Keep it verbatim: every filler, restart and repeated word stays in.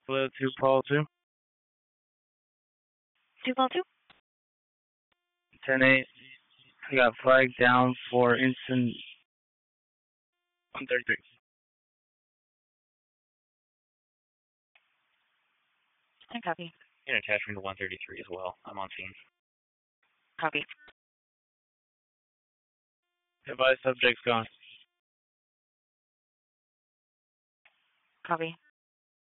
Hello, two Paul two. two Paul two. ten eight. I got flagged down for instant one thirty-three. I copy. And attachment to one thirty-three as well. I'm on scene. Copy. Device subject's gone. Copy.